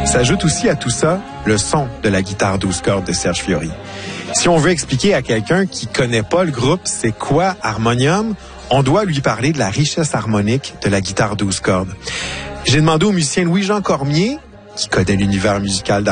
S'ajoute aussi à tout ça le son de la guitare 12 cordes de Serge Fiori. Si on veut expliquer à quelqu'un qui connaît pas le groupe c'est quoi Harmonium, on doit lui parler de la richesse harmonique de la guitare 12 cordes. J'ai demandé au musicien Louis-Jean Cormier, qui connaît l'univers musical